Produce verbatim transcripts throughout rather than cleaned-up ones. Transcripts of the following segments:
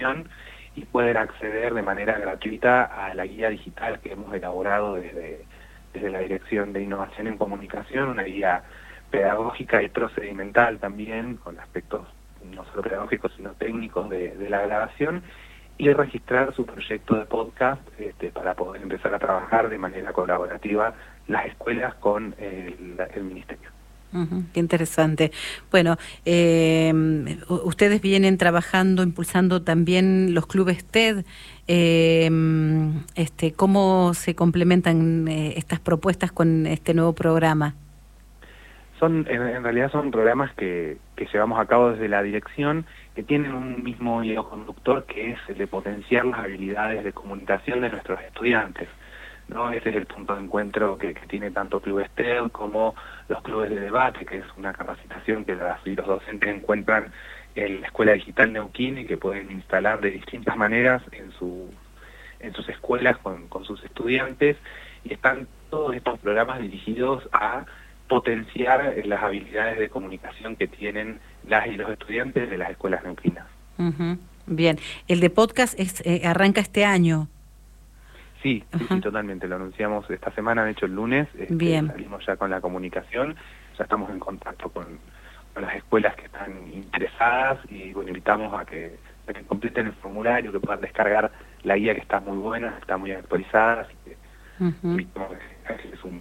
y pueden acceder de manera gratuita a la guía digital que hemos elaborado desde, desde la Dirección de Innovación en Comunicación, una guía pedagógica y procedimental también, con aspectos no solo pedagógicos sino técnicos de, de la grabación, y registrar su proyecto de podcast este, para poder empezar a trabajar de manera colaborativa las escuelas con el, el Ministerio. Uh-huh, qué interesante. Bueno, eh, ustedes vienen trabajando, impulsando también los clubes T E D. Eh, este, ¿Cómo se complementan eh, estas propuestas con este nuevo programa? Son, en, en realidad son programas que, que llevamos a cabo desde la dirección, que tienen un mismo hilo conductor, que es el de potenciar las habilidades de comunicación de nuestros estudiantes, ¿no? Ese es el punto de encuentro que, que tiene tanto Clubes T E D como los clubes de debate, que es una capacitación que las y los docentes encuentran en la Escuela Digital Neuquén y que pueden instalar de distintas maneras en, su, en sus escuelas con, con sus estudiantes, y están todos estos programas dirigidos a potenciar las habilidades de comunicación que tienen las y los estudiantes de las escuelas neuquinas. Uh-huh. Bien, el de podcast es, eh, arranca este año. Sí, sí, sí, totalmente. Lo anunciamos esta semana, de hecho el lunes este, Bien. Salimos ya con la comunicación, ya estamos en contacto con, con las escuelas que están interesadas y bueno, invitamos a que, a que completen el formulario, que puedan descargar la guía, que está muy buena, está muy actualizada, así que uh-huh. invitamos a que es un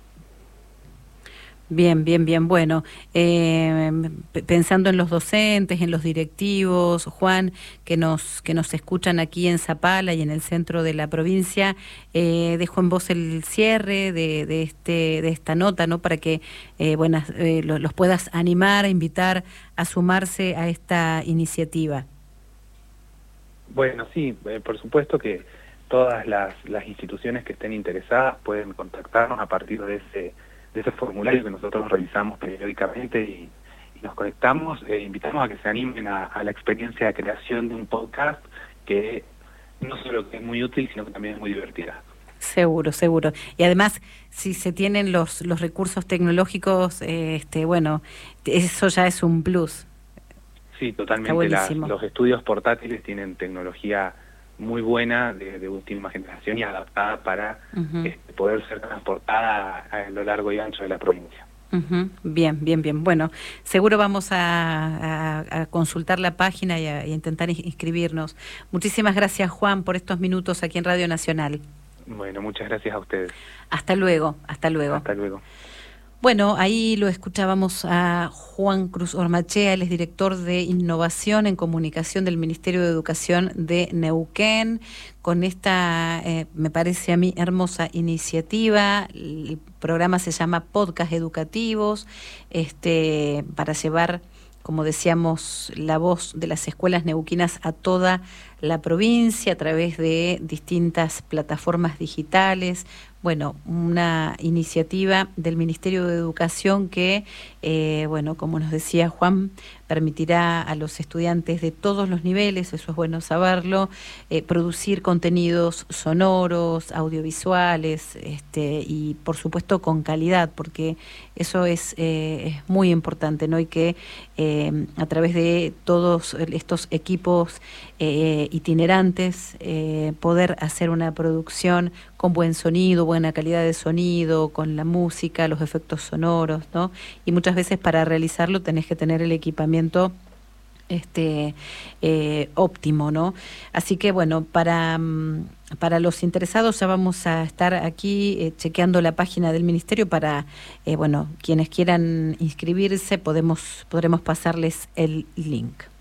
Bien, bien, bien. Bueno, eh, pensando en los docentes, en los directivos, Juan, que nos que nos escuchan aquí en Zapala y en el centro de la provincia, eh, dejo en vos el cierre de, de este de esta nota, ¿no? Para que eh, buenas, eh, los, los puedas animar, invitar a sumarse a esta iniciativa. Bueno, sí, eh, por supuesto que todas las, las instituciones que estén interesadas pueden contactarnos a partir de ese de ese formulario que nosotros revisamos periódicamente y, y nos conectamos. Eh, invitamos a que se animen a, a la experiencia de creación de un podcast, que no solo que es muy útil, sino que también es muy divertida. Seguro, seguro. Y además, si se tienen los los recursos tecnológicos, eh, este bueno, eso ya es un plus. Sí, totalmente. Las, los estudios portátiles tienen tecnología muy buena, de, de última generación y adaptada para uh-huh. este, poder ser transportada a, a lo largo y ancho de la provincia. Uh-huh. Bien, bien, bien. Bueno, seguro vamos a, a, a consultar la página y a, y a intentar inscribirnos. Muchísimas gracias, Juan, por estos minutos aquí en Radio Nacional. Bueno, muchas gracias a ustedes. Hasta luego, hasta luego. Hasta luego. Bueno, ahí lo escuchábamos a Juan Cruz Ormachea, él es director de Innovación en Comunicación del Ministerio de Educación de Neuquén, con esta, eh, me parece a mí, hermosa iniciativa. El programa se llama Podcast Educativos, este, para llevar, como decíamos, la voz de las escuelas neuquinas a toda la provincia a través de distintas plataformas digitales. Bueno, una iniciativa del Ministerio de Educación que, eh, bueno, como nos decía Juan, permitirá a los estudiantes de todos los niveles, eso es bueno saberlo, eh, producir contenidos sonoros, audiovisuales, este, y por supuesto con calidad, porque eso es, eh, es muy importante, ¿no? Y que eh, a través de todos estos equipos eh, itinerantes, eh, poder hacer una producción con buen sonido, buena calidad de sonido, con la música, los efectos sonoros, ¿no? Y muchas veces para realizarlo tenés que tener el equipamiento este eh, óptimo, ¿no? Así que bueno, para, para los interesados ya vamos a estar aquí eh, chequeando la página del Ministerio para, eh, bueno, quienes quieran inscribirse, podemos podremos pasarles el link.